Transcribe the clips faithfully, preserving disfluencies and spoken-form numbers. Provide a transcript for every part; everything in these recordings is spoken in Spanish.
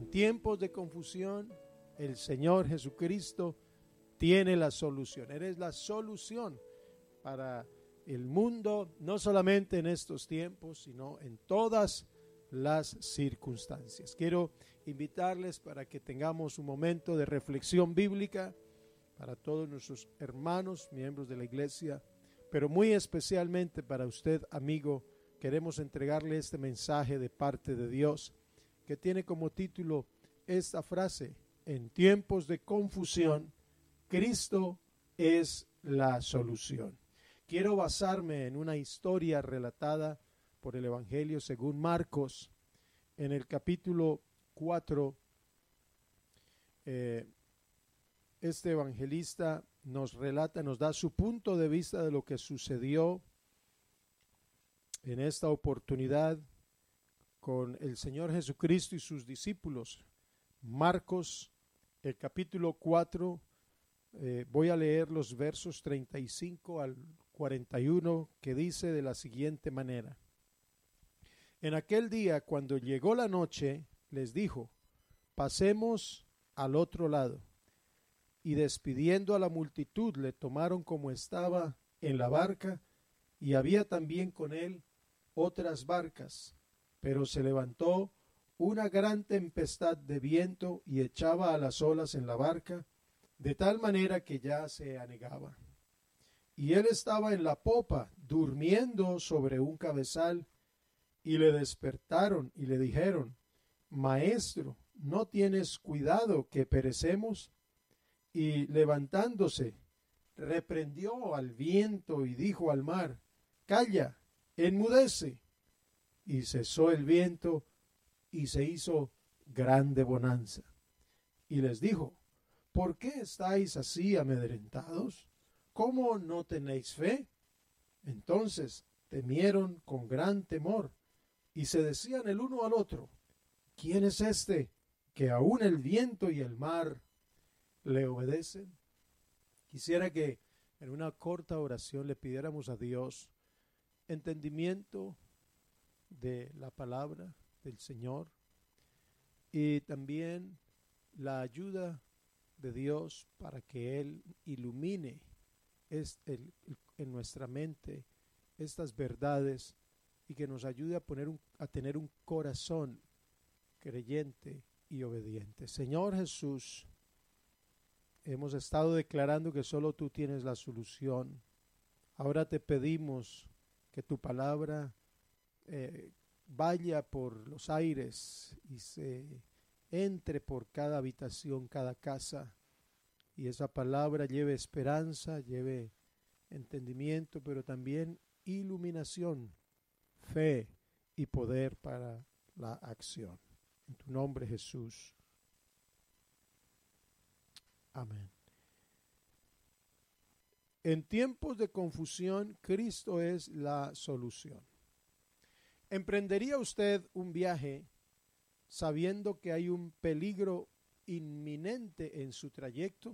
En tiempos de confusión, el Señor Jesucristo tiene la solución. Él es la solución para el mundo, no solamente en estos tiempos, sino en todas las circunstancias. Quiero invitarles para que tengamos un momento de reflexión bíblica para todos nuestros hermanos, miembros de la iglesia, pero muy especialmente para usted, amigo. Queremos entregarle este mensaje de parte de Dios, que tiene como título esta frase: en tiempos de confusión, Cristo es la solución. Quiero basarme en una historia relatada por el Evangelio según Marcos, en el capítulo cuatro. Eh, este evangelista nos relata, nos da su punto de vista de lo que sucedió en esta oportunidad con el Señor Jesucristo y sus discípulos. Marcos, el capítulo cuatro, eh, voy a leer los versos treinta y cinco al cuarenta y uno, que dice de la siguiente manera: en aquel día, cuando llegó la noche, les dijo: pasemos al otro lado. Y despidiendo a la multitud, le tomaron como estaba en la barca, y había también con él otras barcas. Pero se levantó una gran tempestad de viento y echaba a las olas en la barca, de tal manera que ya se anegaba. Y él estaba en la popa, durmiendo sobre un cabezal, y le despertaron y le dijeron: Maestro, ¿no tienes cuidado que perecemos? Y levantándose, reprendió al viento y dijo al mar: Calla, enmudece. Y cesó el viento y se hizo grande bonanza. Y les dijo: ¿por qué estáis así amedrentados? ¿Cómo no tenéis fe? Entonces temieron con gran temor y se decían el uno al otro: ¿quién es este que aun el viento y el mar le obedecen? Quisiera que en una corta oración le pidiéramos a Dios entendimiento de la palabra del Señor y también la ayuda de Dios para que Él ilumine este, el, el, en nuestra mente estas verdades y que nos ayude a, poner un, a tener un corazón creyente y obediente. Señor Jesús, hemos estado declarando que solo tú tienes la solución. Ahora te pedimos que tu palabra eh, vaya por los aires y se entre por cada habitación, cada casa, y esa palabra lleve esperanza, lleve entendimiento, pero también iluminación, fe y poder para la acción. En tu nombre, Jesús. Amén. En tiempos de confusión, Cristo es la solución. ¿Emprendería usted un viaje sabiendo que hay un peligro inminente en su trayecto?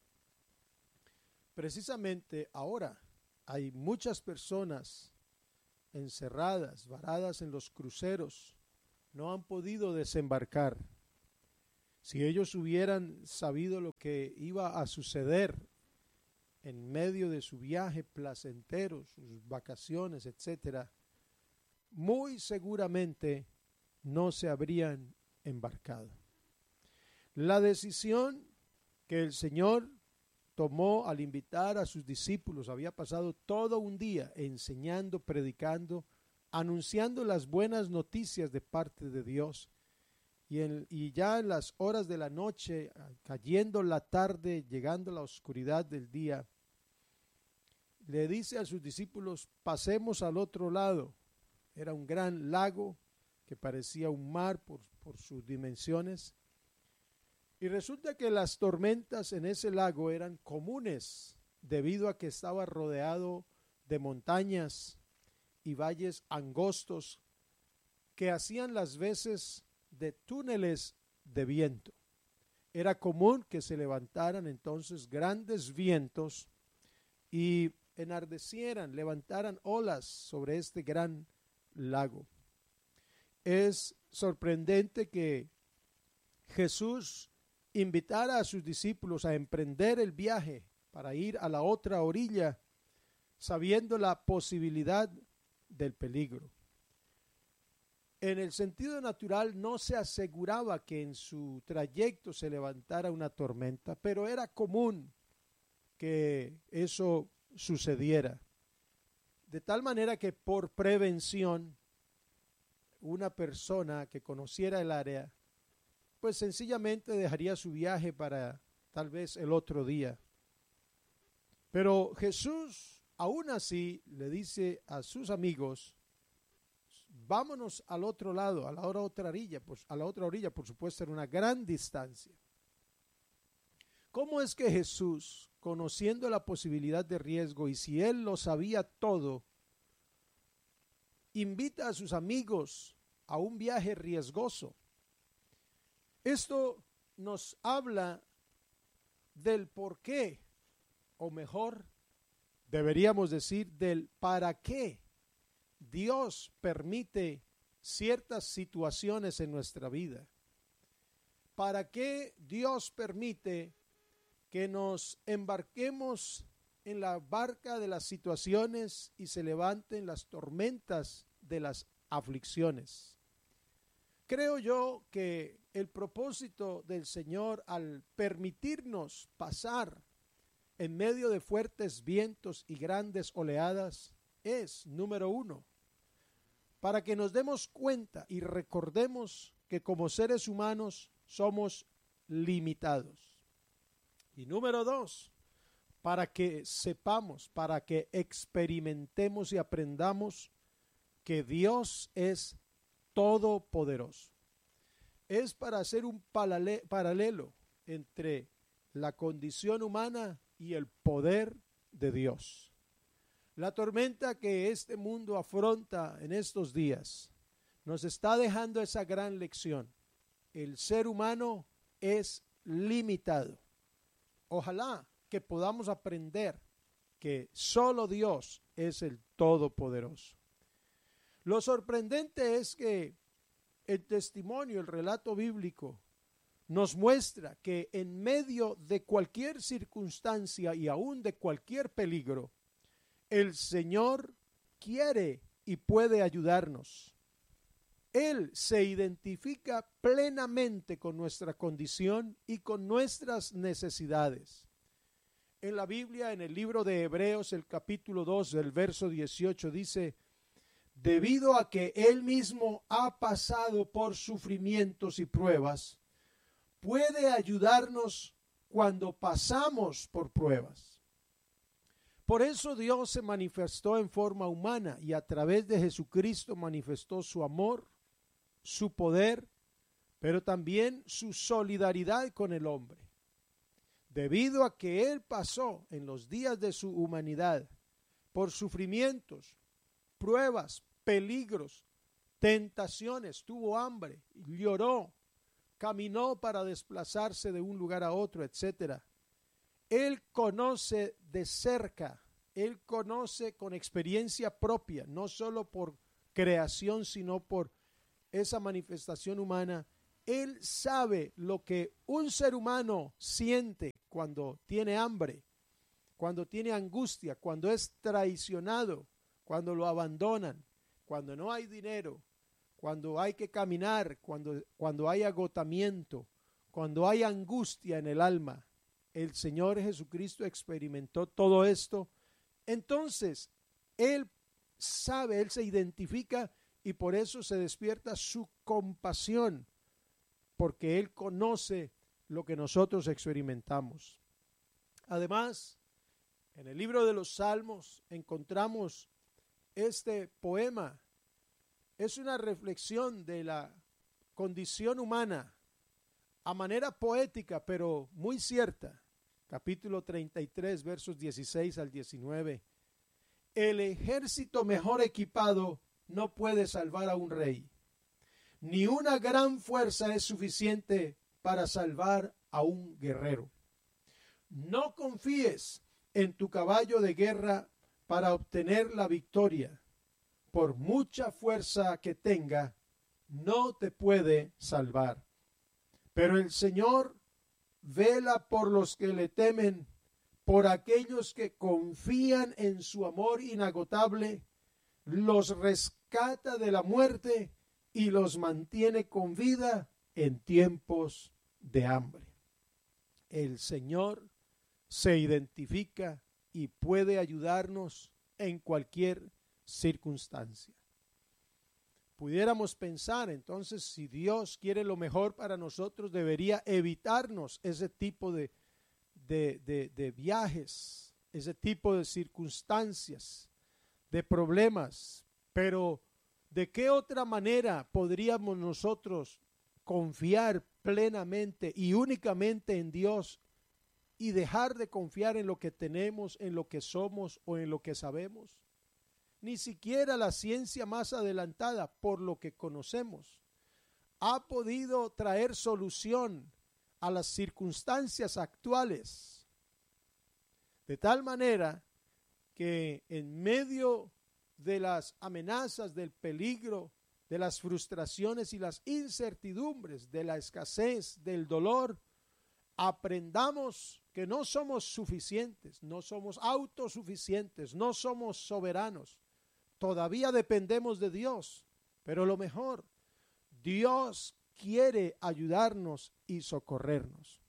Precisamente ahora hay muchas personas encerradas, varadas en los cruceros, no han podido desembarcar. Si ellos hubieran sabido lo que iba a suceder en medio de su viaje placentero, sus vacaciones, etcétera, muy seguramente no se habrían embarcado. La decisión que el Señor tomó al invitar a sus discípulos, había pasado todo un día enseñando, predicando, anunciando las buenas noticias de parte de Dios. Y, en, y ya en las horas de la noche, cayendo la tarde, llegando la oscuridad del día, le dice a sus discípulos: pasemos al otro lado. Era un gran lago que parecía un mar por, por sus dimensiones. Y resulta que las tormentas en ese lago eran comunes debido a que estaba rodeado de montañas y valles angostos que hacían las veces de túneles de viento. Era común que se levantaran entonces grandes vientos y enardecieran, levantaran olas sobre este gran lago. Es sorprendente que Jesús invitara a sus discípulos a emprender el viaje para ir a la otra orilla, sabiendo la posibilidad del peligro. En el sentido natural no se aseguraba que en su trayecto se levantara una tormenta, pero era común que eso sucediera. De tal manera que por prevención, una persona que conociera el área, pues sencillamente dejaría su viaje para tal vez el otro día. Pero Jesús, aún así, le dice a sus amigos, vámonos al otro lado, a la otra orilla, pues a la otra orilla, por supuesto, en una gran distancia. ¿Cómo es que Jesús, conociendo la posibilidad de riesgo y si él lo sabía todo, invita a sus amigos a un viaje riesgoso? Esto nos habla del por qué, o mejor, deberíamos decir del para qué Dios permite ciertas situaciones en nuestra vida. ¿Para qué Dios permite que nos embarquemos en la barca de las situaciones y se levanten las tormentas de las aflicciones? Creo yo que el propósito del Señor al permitirnos pasar en medio de fuertes vientos y grandes oleadas es, número uno, para que nos demos cuenta y recordemos que como seres humanos somos limitados. Y número dos, para que sepamos, para que experimentemos y aprendamos que Dios es todopoderoso. Es para hacer un paralelo entre la condición humana y el poder de Dios. La tormenta que este mundo afronta en estos días nos está dejando esa gran lección. El ser humano es limitado. Ojalá que podamos aprender que solo Dios es el Todopoderoso. Lo sorprendente es que el testimonio, el relato bíblico, nos muestra que en medio de cualquier circunstancia y aún de cualquier peligro, el Señor quiere y puede ayudarnos. Él se identifica plenamente con nuestra condición y con nuestras necesidades. En la Biblia, en el libro de Hebreos, el capítulo dos, el verso dieciocho, dice: debido a que Él mismo ha pasado por sufrimientos y pruebas, puede ayudarnos cuando pasamos por pruebas. Por eso Dios se manifestó en forma humana y a través de Jesucristo manifestó su amor, su poder, pero también su solidaridad con el hombre. Debido a que Él pasó en los días de su humanidad por sufrimientos, pruebas, peligros, tentaciones, tuvo hambre, lloró, caminó para desplazarse de un lugar a otro, etcétera. Él conoce de cerca, Él conoce con experiencia propia, no solo por creación, sino por esa manifestación humana. Él sabe lo que un ser humano siente cuando tiene hambre, cuando tiene angustia, cuando es traicionado, cuando lo abandonan, cuando no hay dinero, cuando hay que caminar, cuando, cuando hay agotamiento, cuando hay angustia en el alma. El Señor Jesucristo experimentó todo esto. Entonces, Él sabe, Él se identifica y por eso se despierta su compasión, porque Él conoce lo que nosotros experimentamos. Además, en el libro de los Salmos encontramos este poema. Es una reflexión de la condición humana a manera poética, pero muy cierta. Capítulo treinta y tres, versos dieciséis al diecinueve. El ejército mejor equipado no puede salvar a un rey, ni una gran fuerza es suficiente para salvar a un guerrero. No confíes en tu caballo de guerra para obtener la victoria. Por mucha fuerza que tenga, no te puede salvar. Pero el Señor vela por los que le temen, por aquellos que confían en su amor inagotable, los rescata de la muerte y los mantiene con vida en tiempos de hambre. El Señor se identifica y puede ayudarnos en cualquier circunstancia. Pudiéramos pensar entonces, si Dios quiere lo mejor para nosotros, debería evitarnos ese tipo de, de, de, de viajes, ese tipo de circunstancias, de problemas. Pero ¿de qué otra manera podríamos nosotros confiar plenamente y únicamente en Dios y dejar de confiar en lo que tenemos, en lo que somos o en lo que sabemos? Ni siquiera la ciencia más adelantada, por lo que conocemos, ha podido traer solución a las circunstancias actuales. De tal manera que en medio de las amenazas, del peligro, de las frustraciones y las incertidumbres, de la escasez, del dolor, aprendamos que no somos suficientes, no somos autosuficientes, no somos soberanos. Todavía dependemos de Dios, pero lo mejor, Dios quiere ayudarnos y socorrernos.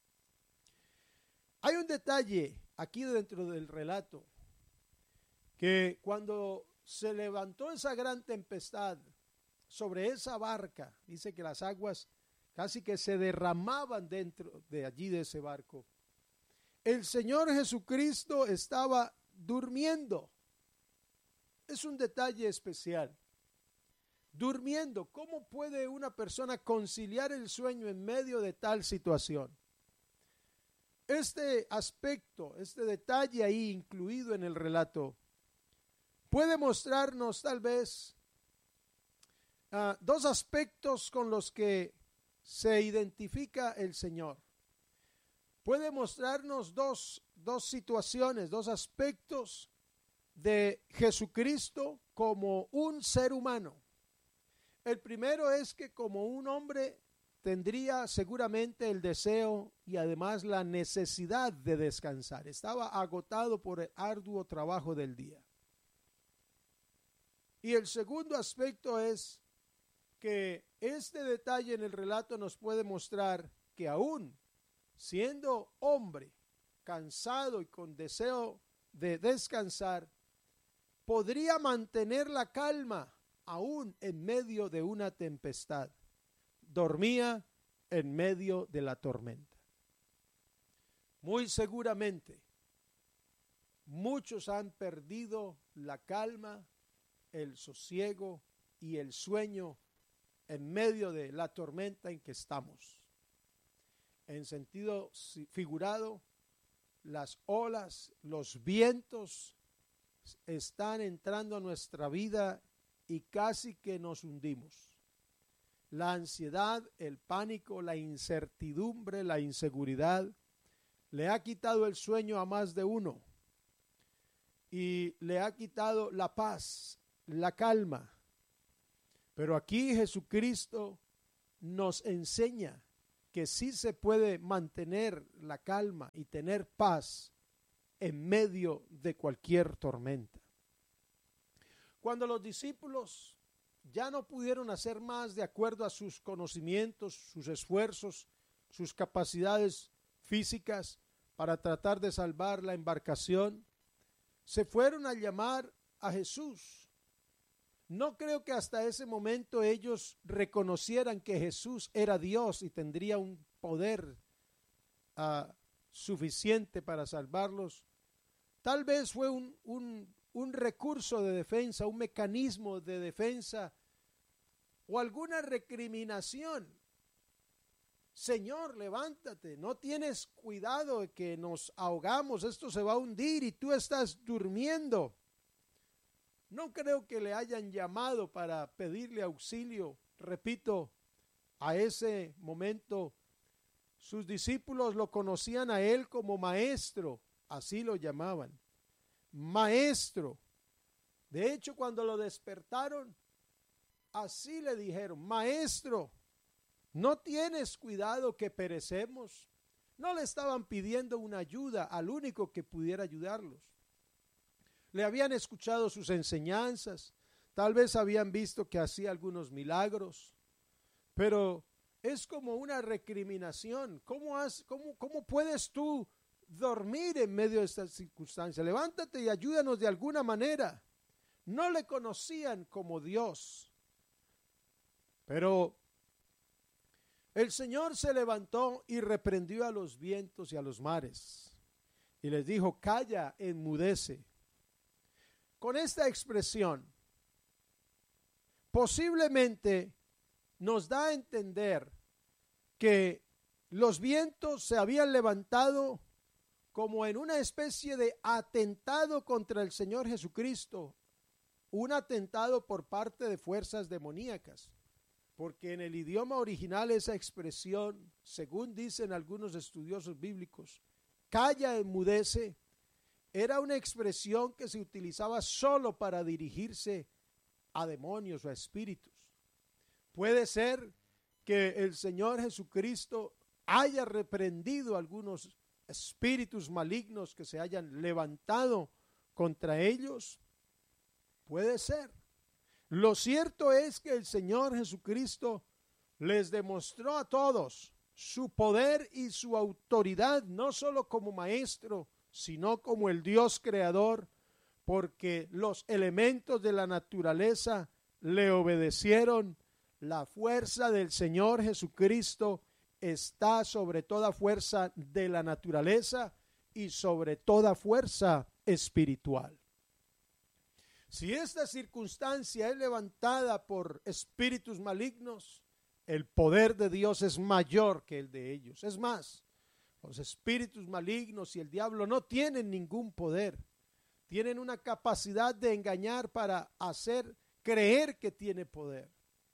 Hay un detalle aquí dentro del relato, que cuando se levantó esa gran tempestad sobre esa barca, dice que las aguas casi que se derramaban dentro de allí de ese barco. El Señor Jesucristo estaba durmiendo. Es un detalle especial. Durmiendo. ¿Cómo puede una persona conciliar el sueño en medio de tal situación? Este aspecto, este detalle ahí incluido en el relato, puede mostrarnos tal vez uh, dos aspectos con los que se identifica el Señor. Puede mostrarnos dos, dos situaciones, dos aspectos de Jesucristo como un ser humano. El primero es que como un hombre tendría seguramente el deseo y además la necesidad de descansar. Estaba agotado por el arduo trabajo del día. Y el segundo aspecto es que este detalle en el relato nos puede mostrar que aún siendo hombre, cansado y con deseo de descansar, podría mantener la calma aún en medio de una tempestad. Dormía en medio de la tormenta. Muy seguramente, muchos han perdido la calma, el sosiego y el sueño en medio de la tormenta en que estamos. En sentido figurado, las olas, los vientos están entrando a nuestra vida y casi que nos hundimos. La ansiedad, el pánico, la incertidumbre, la inseguridad le ha quitado el sueño a más de uno y le ha quitado la paz, la calma. Pero aquí Jesucristo nos enseña que sí se puede mantener la calma y tener paz en medio de cualquier tormenta. Cuando los discípulos ya no pudieron hacer más de acuerdo a sus conocimientos, sus esfuerzos, sus capacidades físicas para tratar de salvar la embarcación, se fueron a llamar a Jesús. No creo que hasta ese momento ellos reconocieran que Jesús era Dios y tendría un poder uh, suficiente para salvarlos. Tal vez fue un, un, un recurso de defensa, un mecanismo de defensa o alguna recriminación. Señor, levántate, no tienes cuidado de que nos ahogamos, esto se va a hundir y tú estás durmiendo. No creo que le hayan llamado para pedirle auxilio. Repito, a ese momento sus discípulos lo conocían a él como maestro, así lo llamaban, maestro. De hecho, cuando lo despertaron, así le dijeron, maestro, ¿No tienes cuidado que perecemos? No le estaban pidiendo una ayuda al único que pudiera ayudarlos. Le habían escuchado sus enseñanzas, tal vez habían visto que hacía algunos milagros, pero es como una recriminación. ¿Cómo, has, cómo, cómo puedes tú dormir en medio de estas circunstancias? Levántate y ayúdanos de alguna manera. No le conocían como Dios, pero el Señor se levantó y reprendió a los vientos y a los mares y les dijo: calla, enmudece. Con esta expresión, posiblemente nos da a entender que los vientos se habían levantado como en una especie de atentado contra el Señor Jesucristo, un atentado por parte de fuerzas demoníacas, porque en el idioma original esa expresión, según dicen algunos estudiosos bíblicos, calla, enmudece, era una expresión que se utilizaba solo para dirigirse a demonios o a espíritus. Puede ser que el Señor Jesucristo haya reprendido a algunos espíritus malignos que se hayan levantado contra ellos. Puede ser. Lo cierto es que el Señor Jesucristo les demostró a todos su poder y su autoridad, no solo como maestro, sino como el Dios creador, porque los elementos de la naturaleza le obedecieron. La fuerza del Señor Jesucristo está sobre toda fuerza de la naturaleza y sobre toda fuerza espiritual. Si esta circunstancia es levantada por espíritus malignos, el poder de Dios es mayor que el de ellos. Es más, los espíritus malignos y el diablo no tienen ningún poder. Tienen una capacidad de engañar para hacer creer que tiene poder.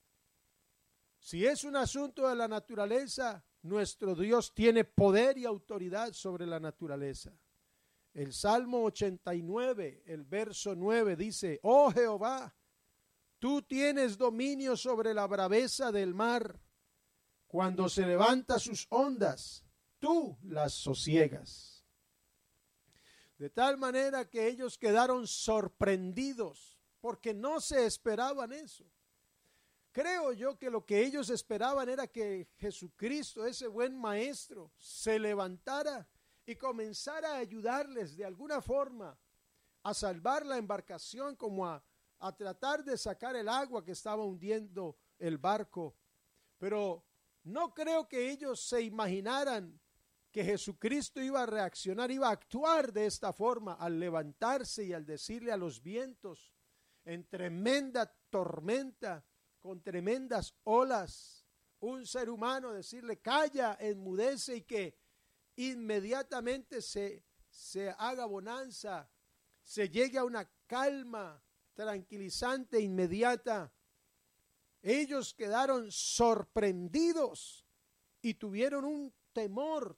Si es un asunto de la naturaleza, nuestro Dios tiene poder y autoridad sobre la naturaleza. El Salmo ochenta y nueve, el verso nueve dice: oh Jehová, tú tienes dominio sobre la braveza del mar. Cuando se levanta sus ondas, tú las sosiegas. De tal manera que ellos quedaron sorprendidos porque no se esperaban eso. Creo yo que lo que ellos esperaban era que Jesucristo, ese buen maestro, se levantara y comenzara a ayudarles de alguna forma a salvar la embarcación, como a, a tratar de sacar el agua que estaba hundiendo el barco. Pero no creo que ellos se imaginaran que Jesucristo iba a reaccionar, iba a actuar de esta forma al levantarse y al decirle a los vientos en tremenda tormenta, con tremendas olas, un ser humano decirle: calla, enmudece, y que inmediatamente se, se haga bonanza, se llegue a una calma tranquilizante inmediata. Ellos quedaron sorprendidos y tuvieron un temor.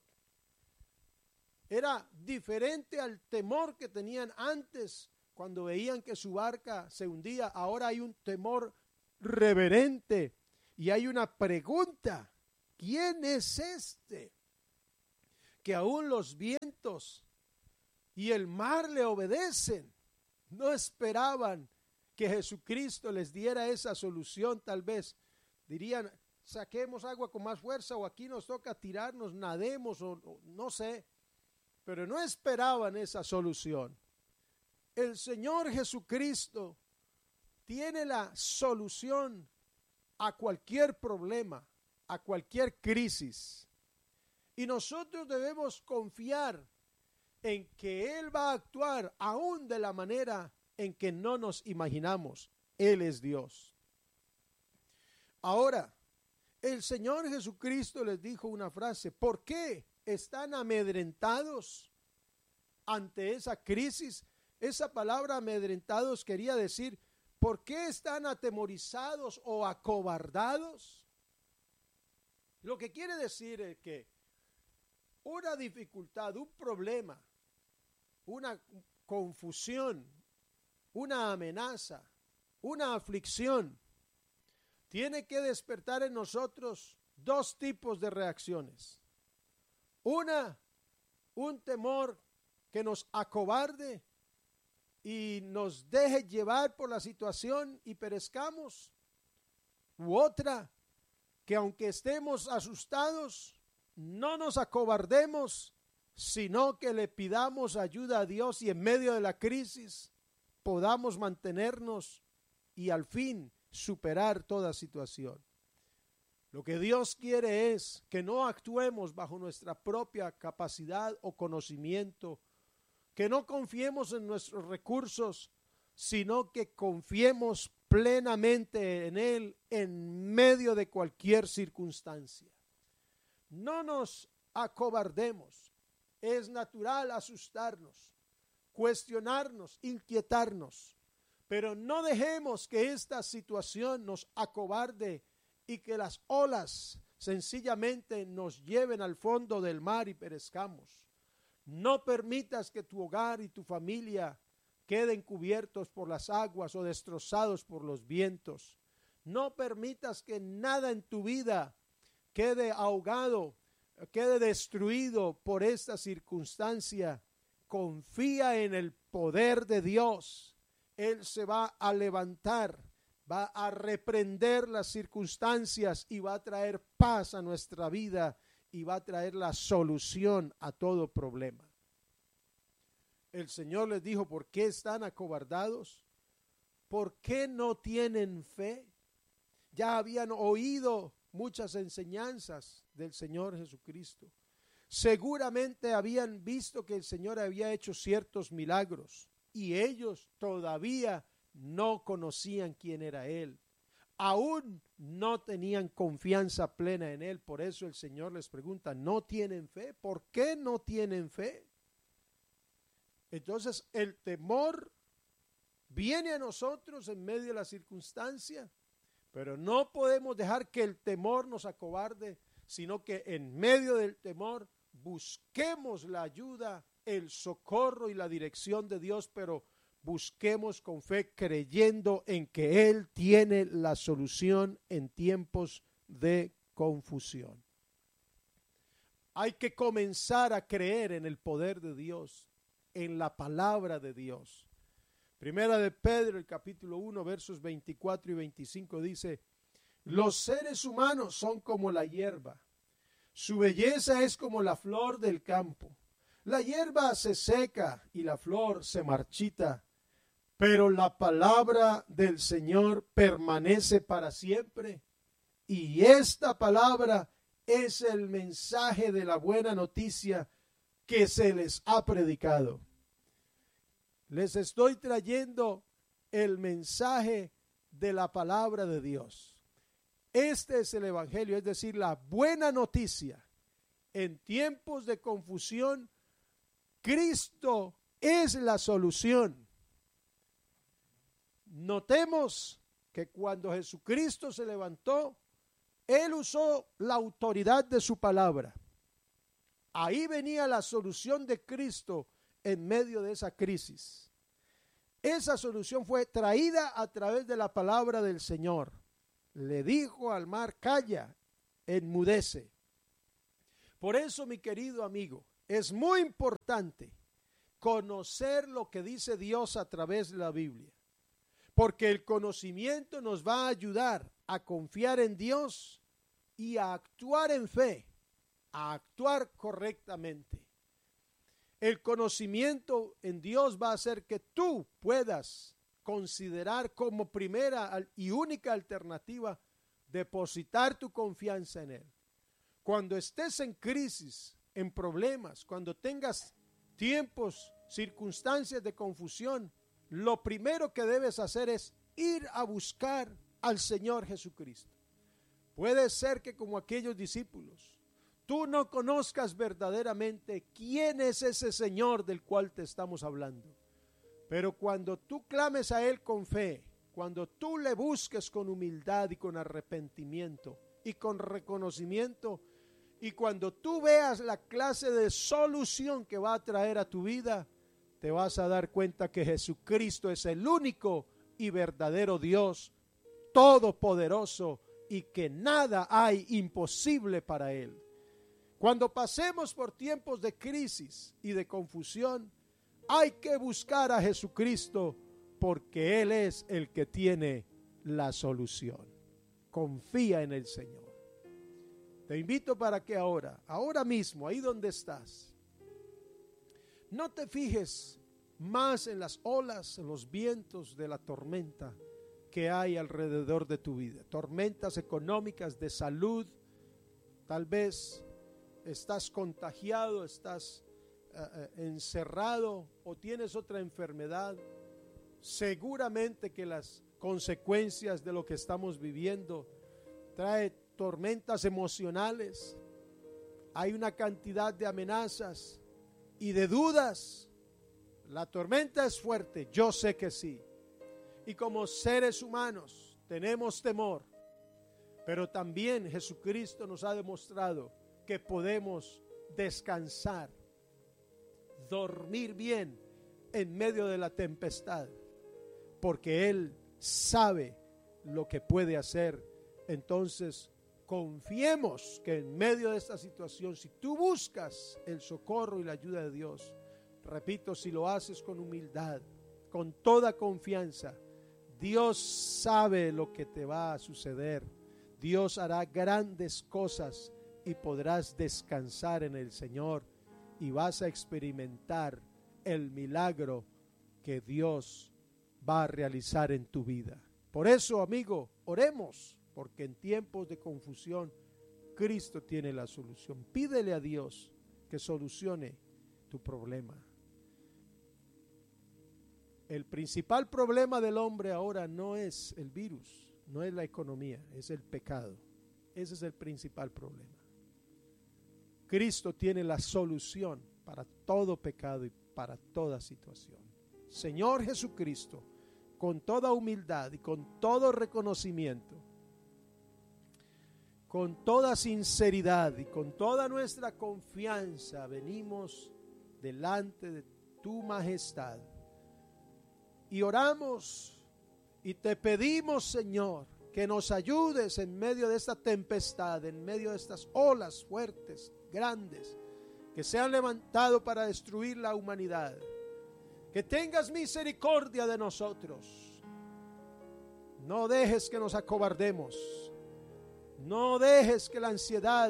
Era diferente al temor que tenían antes cuando veían que su barca se hundía. Ahora hay un temor reverente y hay una pregunta: ¿quién es este que aún los vientos y el mar le obedecen? No esperaban que Jesucristo les diera esa solución. Tal vez dirían: saquemos agua con más fuerza, o aquí nos toca tirarnos, nademos, o, o no sé. Pero no esperaban esa solución. El Señor Jesucristo tiene la solución a cualquier problema, a cualquier crisis. Y nosotros debemos confiar en que Él va a actuar aún de la manera en que no nos imaginamos. Él es Dios. Ahora, el Señor Jesucristo les dijo una frase: ¿por qué están amedrentados ante esa crisis? Esa palabra amedrentados quería decir: ¿por qué están atemorizados o acobardados? Lo que quiere decir es que una dificultad, un problema, una confusión, una amenaza, una aflicción, tiene que despertar en nosotros dos tipos de reacciones. Una, un temor que nos acobarde y nos deje llevar por la situación y perezcamos. U otra, que aunque estemos asustados, no nos acobardemos, sino que le pidamos ayuda a Dios y en medio de la crisis podamos mantenernos y al fin superar toda situación. Lo que Dios quiere es que no actuemos bajo nuestra propia capacidad o conocimiento, que no confiemos en nuestros recursos, sino que confiemos plenamente en Él en medio de cualquier circunstancia. No nos acobardemos. Es natural asustarnos, cuestionarnos, inquietarnos, pero no dejemos que esta situación nos acobarde y que las olas sencillamente nos lleven al fondo del mar y perezcamos. No permitas que tu hogar y tu familia queden cubiertos por las aguas o destrozados por los vientos. No permitas que nada en tu vida quede ahogado, quede destruido por esta circunstancia. Confía en el poder de Dios. Él se va a levantar, va a reprender las circunstancias y va a traer paz a nuestra vida y va a traer la solución a todo problema. El Señor les dijo, ¿por qué están acobardados? ¿Por qué no tienen fe? Ya habían oído muchas enseñanzas del Señor Jesucristo. Seguramente habían visto que el Señor había hecho ciertos milagros y ellos todavía no conocían quién era Él. Aún no tenían confianza plena en Él. Por eso el Señor les pregunta, ¿no tienen fe? ¿Por qué no tienen fe? Entonces el temor viene a nosotros en medio de la circunstancia, pero no podemos dejar que el temor nos acobarde, sino que en medio del temor busquemos la ayuda, el socorro y la dirección de Dios, pero busquemos con fe creyendo en que Él tiene la solución en tiempos de confusión. Hay que comenzar a creer en el poder de Dios, en la palabra de Dios. Primera de Pedro, el capítulo uno, versos veinticuatro y veinticinco dice, los seres humanos son como la hierba, su belleza es como la flor del campo. La hierba se seca y la flor se marchita, pero la palabra del Señor permanece para siempre. Y esta palabra es el mensaje de la buena noticia que se les ha predicado. Les estoy trayendo el mensaje de la palabra de Dios. Este es el evangelio, es decir, la buena noticia. En tiempos de confusión, Cristo es la solución. Notemos que cuando Jesucristo se levantó, Él usó la autoridad de su palabra. Ahí venía la solución de Cristo en medio de esa crisis. Esa solución fue traída a través de la palabra del Señor. Le dijo al mar, calla, enmudece. Por eso, mi querido amigo, es muy importante conocer lo que dice Dios a través de la Biblia. Porque el conocimiento nos va a ayudar a confiar en Dios y a actuar en fe, a actuar correctamente. El conocimiento en Dios va a hacer que tú puedas considerar como primera y única alternativa depositar tu confianza en Él. Cuando estés en crisis, en problemas, cuando tengas tiempos, circunstancias de confusión, lo primero que debes hacer es ir a buscar al Señor Jesucristo. Puede ser que como aquellos discípulos, tú no conozcas verdaderamente quién es ese Señor del cual te estamos hablando. Pero cuando tú clames a Él con fe, cuando tú le busques con humildad y con arrepentimiento y con reconocimiento, y cuando tú veas la clase de solución que va a traer a tu vida, te vas a dar cuenta que Jesucristo es el único y verdadero Dios, todopoderoso y que nada hay imposible para Él. Cuando pasemos por tiempos de crisis y de confusión, hay que buscar a Jesucristo porque Él es el que tiene la solución. Confía en el Señor. Te invito para que ahora, ahora mismo, ahí donde estás, no te fijes más en las olas, en los vientos de la tormenta que hay alrededor de tu vida. Tormentas económicas, de salud. Tal vez estás contagiado, estás uh, encerrado o tienes otra enfermedad. Seguramente que las consecuencias de lo que estamos viviendo trae tormentas emocionales. Hay una cantidad de amenazas y de dudas. La tormenta es fuerte, yo sé que sí. Y como seres humanos tenemos temor, pero también Jesucristo nos ha demostrado que podemos descansar, dormir bien en medio de la tempestad, porque Él sabe lo que puede hacer. Entonces, confiemos que en medio de esta situación, si tú buscas el socorro y la ayuda de Dios, repito, si lo haces con humildad, con toda confianza, Dios sabe lo que te va a suceder. Dios hará grandes cosas y podrás descansar en el Señor y vas a experimentar el milagro que Dios va a realizar en tu vida. Por eso, amigo, oremos, porque en tiempos de confusión Cristo tiene la solución. Pídele a Dios que solucione tu problema. El principal problema del hombre ahora no es el virus, no es la economía, es el pecado. Ese es el principal problema. Cristo tiene la solución para todo pecado y para toda situación. Señor Jesucristo, con toda humildad y con todo reconocimiento, con toda sinceridad y con toda nuestra confianza, venimos delante de tu majestad y oramos y te pedimos, Señor, que nos ayudes en medio de esta tempestad, en medio de estas olas fuertes, grandes, que se han levantado para destruir la humanidad. Que tengas misericordia de nosotros. No dejes que nos acobardemos. No dejes que la ansiedad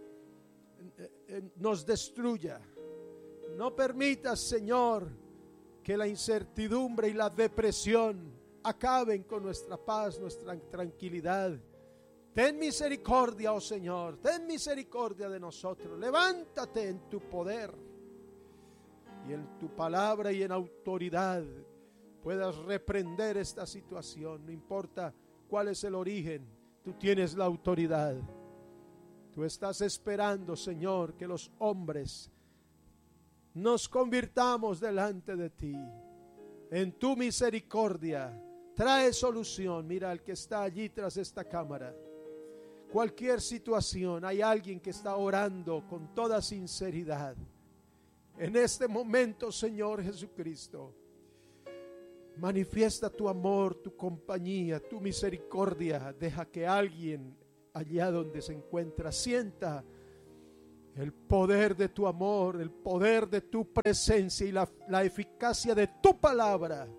nos destruya. No permitas, Señor, que la incertidumbre y la depresión acaben con nuestra paz, nuestra tranquilidad. Ten misericordia, oh Señor, ten misericordia de nosotros. Levántate en tu poder y en tu palabra y en autoridad puedas reprender esta situación. No importa cuál es el origen, tú tienes la autoridad. Tú estás esperando, Señor, que los hombres nos convirtamos delante de ti. En tu misericordia trae solución. Mira al que está allí tras esta cámara. Cualquier situación, hay alguien que está orando con toda sinceridad. En este momento, Señor Jesucristo, manifiesta tu amor, tu compañía, tu misericordia. Deja que alguien allá donde se encuentra sienta el poder de tu amor, el poder de tu presencia y la, la eficacia de tu palabra.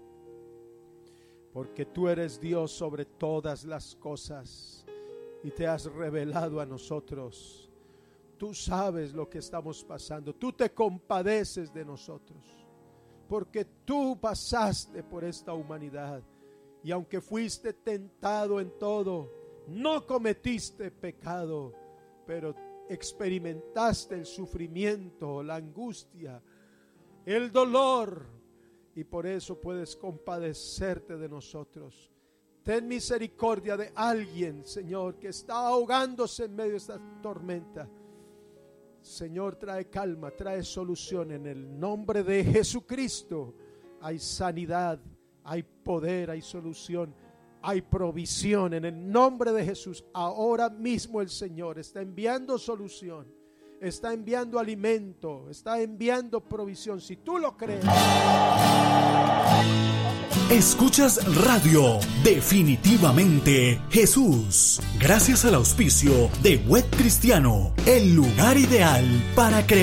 Porque tú eres Dios sobre todas las cosas y te has revelado a nosotros. Tú sabes lo que estamos pasando, tú te compadeces de nosotros, porque tú pasaste por esta humanidad y aunque fuiste tentado en todo, no cometiste pecado, pero experimentaste el sufrimiento, la angustia, el dolor, y por eso puedes compadecerte de nosotros. Ten misericordia de alguien, Señor, que está ahogándose en medio de esta tormenta. Señor, trae calma, trae solución en el nombre de Jesucristo. Hay sanidad, hay poder, hay solución, hay provisión en el nombre de Jesús. Ahora mismo el Señor está enviando solución, está enviando alimento, está enviando provisión. Si tú lo crees. Escuchas Radio Definitivamente Jesús. Gracias al auspicio de Web Cristiano, el lugar ideal para creer.